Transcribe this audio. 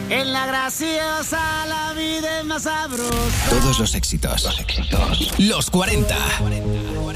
En la graciosa la vida es más sabrosa. Todos los éxitos. Los 40.